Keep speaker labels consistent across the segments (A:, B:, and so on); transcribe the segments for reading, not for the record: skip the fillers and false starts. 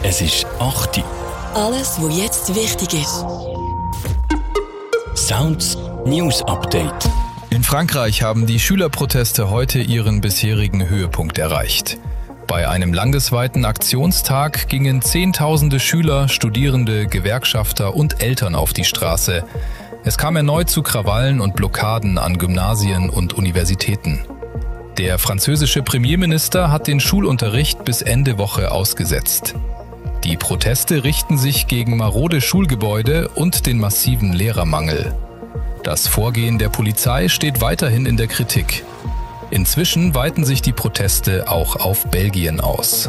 A: Es ist 8 Uhr.
B: Alles, was jetzt wichtig ist.
A: Sounds News Update.
C: In Frankreich haben die Schülerproteste heute ihren bisherigen Höhepunkt erreicht. Bei einem landesweiten Aktionstag gingen Zehntausende Schüler, Studierende, Gewerkschafter und Eltern auf die Straße. Es kam erneut zu Krawallen und Blockaden an Gymnasien und Universitäten. Der französische Premierminister hat den Schulunterricht bis Ende Woche ausgesetzt. Die Proteste richten sich gegen marode Schulgebäude und den massiven Lehrermangel. Das Vorgehen der Polizei steht weiterhin in der Kritik. Inzwischen weiten sich die Proteste auch auf Belgien aus.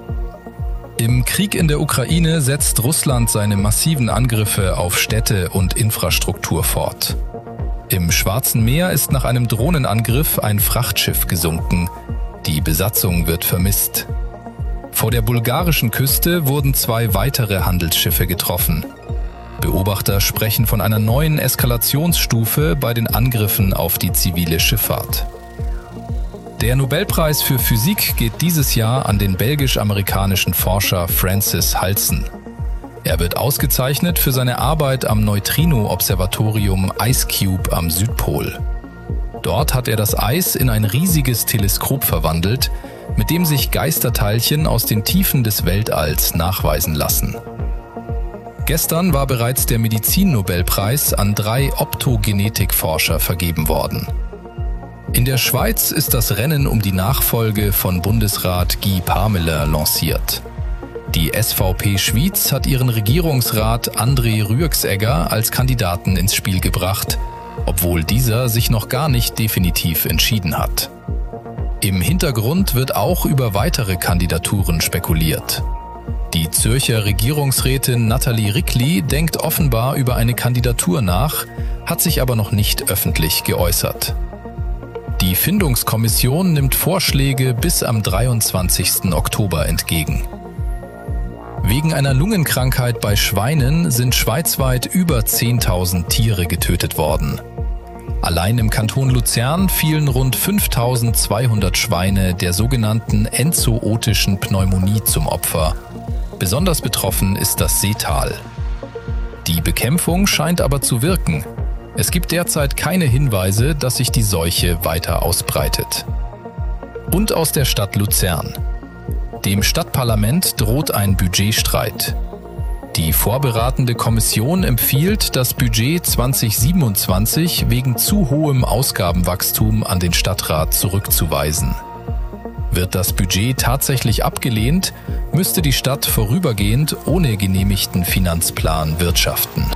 C: Im Krieg in der Ukraine setzt Russland seine massiven Angriffe auf Städte und Infrastruktur fort. Im Schwarzen Meer ist nach einem Drohnenangriff ein Frachtschiff gesunken. Die Besatzung wird vermisst. Vor der bulgarischen Küste wurden 2 weitere Handelsschiffe getroffen. Beobachter sprechen von einer neuen Eskalationsstufe bei den Angriffen auf die zivile Schifffahrt. Der Nobelpreis für Physik geht dieses Jahr an den belgisch-amerikanischen Forscher Francis Halsen. Er wird ausgezeichnet für seine Arbeit am Neutrino-Observatorium IceCube am Südpol. Dort hat er das Eis in ein riesiges Teleskop verwandelt, mit dem sich Geisterteilchen aus den Tiefen des Weltalls nachweisen lassen. Gestern war bereits der Medizin-Nobelpreis an 3 Optogenetikforscher vergeben worden. In der Schweiz ist das Rennen um die Nachfolge von Bundesrat Guy Parmelin lanciert. Die SVP Schwyz hat ihren Regierungsrat André Rüegsegger als Kandidaten ins Spiel gebracht, obwohl dieser sich noch gar nicht definitiv entschieden hat. Im Hintergrund wird auch über weitere Kandidaturen spekuliert. Die Zürcher Regierungsrätin Nathalie Rickli denkt offenbar über eine Kandidatur nach, hat sich aber noch nicht öffentlich geäußert. Die Findungskommission nimmt Vorschläge bis am 23. Oktober entgegen. Wegen einer Lungenkrankheit bei Schweinen sind schweizweit über 10.000 Tiere getötet worden. Allein im Kanton Luzern fielen rund 5.200 Schweine der sogenannten enzootischen Pneumonie zum Opfer. Besonders betroffen ist das Seetal. Die Bekämpfung scheint aber zu wirken. Es gibt derzeit keine Hinweise, dass sich die Seuche weiter ausbreitet. Und aus der Stadt Luzern. Dem Stadtparlament droht ein Budgetstreit. Die vorberatende Kommission empfiehlt, das Budget 2027 wegen zu hohem Ausgabenwachstum an den Stadtrat zurückzuweisen. Wird das Budget tatsächlich abgelehnt, müsste die Stadt vorübergehend ohne genehmigten Finanzplan wirtschaften.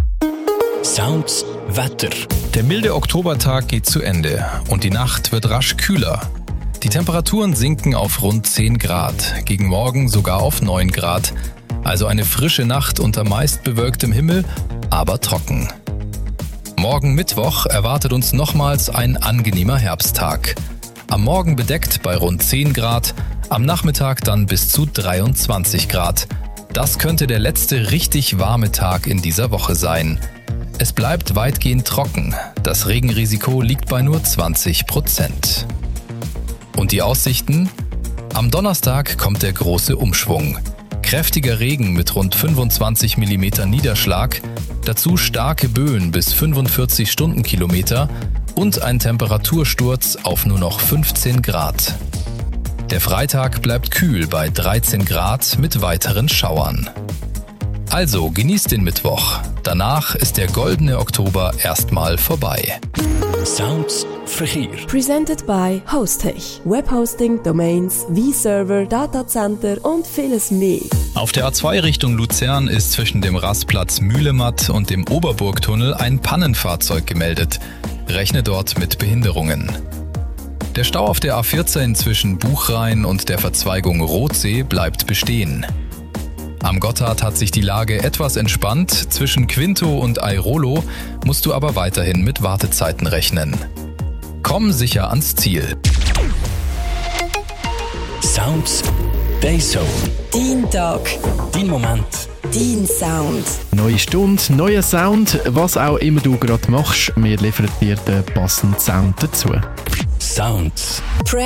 A: Sounds Wetter.
C: Der milde Oktobertag geht zu Ende und die Nacht wird rasch kühler. Die Temperaturen sinken auf rund 10 Grad, gegen morgen sogar auf 9 Grad. Also eine frische Nacht unter meist bewölktem Himmel, aber trocken. Morgen Mittwoch erwartet uns nochmals ein angenehmer Herbsttag. Am Morgen bedeckt bei rund 10 Grad, am Nachmittag dann bis zu 23 Grad. Das könnte der letzte richtig warme Tag in dieser Woche sein. Es bleibt weitgehend trocken. Das Regenrisiko liegt bei nur 20%. Und die Aussichten? Am Donnerstag kommt der große Umschwung. Kräftiger Regen mit rund 25 mm Niederschlag, dazu starke Böen bis 45 Stundenkilometer und ein Temperatursturz auf nur noch 15 Grad. Der Freitag bleibt kühl bei 13 Grad mit weiteren Schauern. Also genießt den Mittwoch. Danach ist der goldene Oktober erstmal vorbei.
A: Sounds Verkehr.
B: Presented by Hostech. Webhosting, Domains, V-Server, Datacenter und vieles mehr.
C: Auf der A2 Richtung Luzern ist zwischen dem Rastplatz Mühlematt und dem Oberburgtunnel ein Pannenfahrzeug gemeldet. Rechne dort mit Behinderungen. Der Stau auf der A14 zwischen Buchrhein und der Verzweigung Rothsee bleibt bestehen. Am Gotthard hat sich die Lage etwas entspannt, zwischen Quinto und Airolo musst du aber weiterhin mit Wartezeiten rechnen. Komm sicher ans Ziel.
A: Sounds Dayzone.
B: Dein Tag.
A: Dein Moment.
B: Dein Sound.
D: Neue Stunde, neuer Sound, was auch immer du gerade machst, wir liefern dir den passenden Sound dazu.
A: Sounds.
B: Press